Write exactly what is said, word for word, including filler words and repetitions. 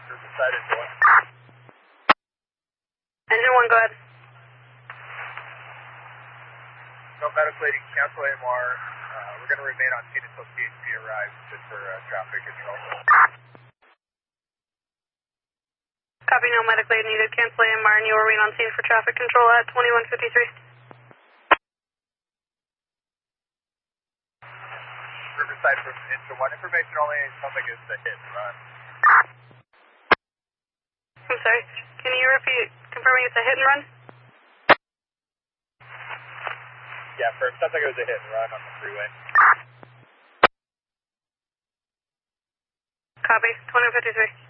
Riverside engine one. Engine one, go ahead. No medical aid, cancel A M R. Uh, we're going to remain on scene until C H P arrives just for uh, traffic control. Copy, no medical aid needed. Cancel A M R and you will remain on scene for traffic control at twenty-one fifty-three. Riverside from engine one. Information only. Sounds like it's a hit and run. I'm sorry. Can you repeat, confirming it's a hit and run? Yeah, firm. Sounds like it was a hit and run on the freeway. Copy, twenty fifty-three.